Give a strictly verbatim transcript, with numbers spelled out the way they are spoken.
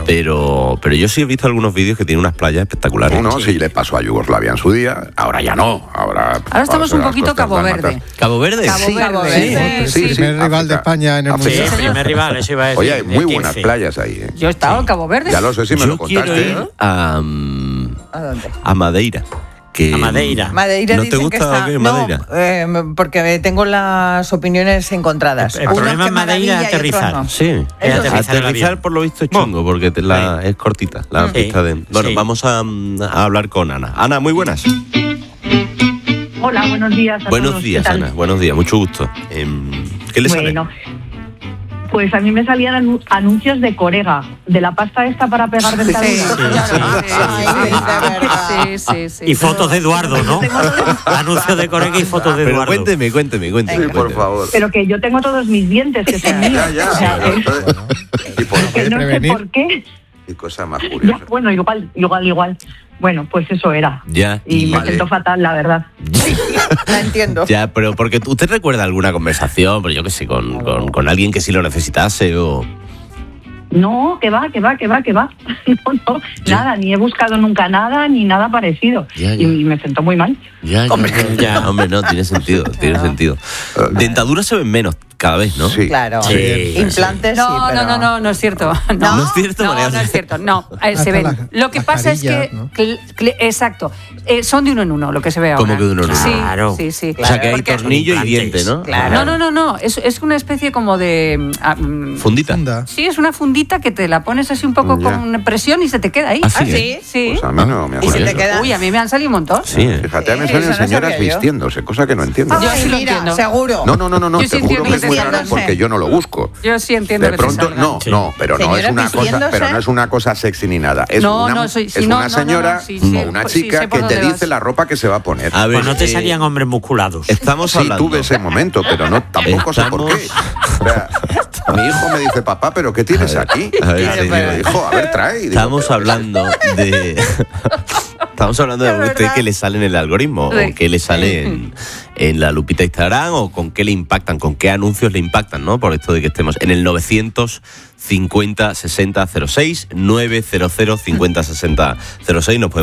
Pero, pero yo sí he visto algunos vídeos que tienen unas playas espectaculares. No, no, sí le pasó a Yugoslavia en su día, ahora ya no. Ahora, ahora estamos un poquito Cabo Verde. ¿Cabo Verde? Cabo sí. Verde. Sí, sí, sí, primer rival África. de España en el África. Mundial. Sí, primer rival, eso iba a decir. Oye, hay muy buenas playas ahí. ¿eh? Yo he estado en Cabo Verde. Ya lo sé, si me Yo lo contaste. quiero ir a, um, ¿A dónde? a Madeira. Que, A Madeira. Madeira ¿No te dicen gusta que está... o qué, Madeira? No, eh, porque tengo las opiniones encontradas. El, el Unos problema que en Madeira es maravilla y otros aterrizar. no. Sí, Es aterrizar el aterrizar avión. por lo visto es chungo, porque te la, Sí. es cortita la Sí. pista de... Bueno, Sí. vamos a, a hablar con Ana. Ana, muy buenas. Hola, buenos días a Buenos todos. días, ¿Qué tal? Ana. Buenos días, mucho gusto. Eh, ¿Qué le sale? Bueno, pues a mí me salían anu- anuncios de Corega, de la pasta esta para pegar Sí, dentaduras. claro. sí, Ay, sí, de verdad. Sí, sí, sí. Y fotos de Eduardo, ¿no? Anuncios de Corega y fotos de Pero Eduardo. cuénteme, cuénteme, cuénteme. Sí, por cuénteme. favor. Pero que yo tengo todos mis dientes, que son míos. Ya, ya. O sea, pero es- entonces- ¿Y por que qué? no sé prevenir? por qué. Qué cosa más Ya, curiosa. bueno, igual, igual, igual. Bueno, pues eso era. Ya, Y y me vale. siento fatal, la verdad. La entiendo. Ya, pero porque tú- usted recuerda alguna conversación, pero yo qué sé, con, con, con alguien que sí lo necesitase o... No, que va, que va, que va, que va. No, no, Ya. nada, ni he buscado nunca nada, ni nada parecido. Ya, ya. Y me siento muy mal. Ya, ya, Hombre. ya, ya, hombre, no, tiene sentido, tiene sentido. Dentaduras se ven menos cada vez, ¿no? Sí. Claro. Sí. Implantes, No, sí, pero... no, no, no, no es cierto. No, ¿No es cierto, no, María no José? es cierto. No, eh, se Hasta ven. las- Lo que las pasa es que, carillas, ¿no? cl- cl- exacto, eh, son de uno en uno lo que se ve ahora. ¿Cómo que de uno en uno? Sí, Claro. sí, sí. O sea, que hay Porque- tornillo y implantes. diente, ¿no? Claro. No, no, no, no. Es, es una especie como de. mm, ah, mm, Fundita. Funda. Sí, es una fundita que te la pones así un poco Ya. con presión y se te queda ahí. ¿Ah, sí? ¿Ah, sí? Sí. Pues a mí no me ha Y se te salido. queda... Uy, a mí me han salido un montón. Sí, ¿eh? Fíjate, a mí me Sí, salen eso no señoras sabía yo. vistiéndose, cosa que no entiendo. Yo Ay, sí lo mira, entiendo. seguro. No, no, no, no, no, Yo sí te juro que es entiendo muy raro vistiéndose. porque yo no lo busco. Yo sí entiendo De que te pronto, salgan. no, Sí. no, pero no es Señora una cosa, vistiéndose. pero no es una cosa sexy ni nada. Es No, una, no, soy- sí, es no, una no, no, no, señora sí, sí, o una pues sí, chica sé por que te dónde dice vas. la ropa que se va a poner. A ver, Pues no te eh, salían hombres musculados. Estamos Sí, hablando... tuve ese momento, pero no tampoco sé por qué. O sea, mi hijo me dice, papá, ¿pero qué tienes aquí? a ver, Y le digo, señor. hijo, a ver, trae. Y digo, Estamos "Pero, hablando de... Estamos hablando de Es usted verdad. que le sale en el algoritmo, Sí. o que le sale en, en la lupita de Instagram, o con qué le impactan, con qué anuncios le impactan, ¿no? Por esto de que estemos en el novecientos cincuenta sesenta cero seis, nueve cero cero cincuenta sesenta cero seis, nos podemos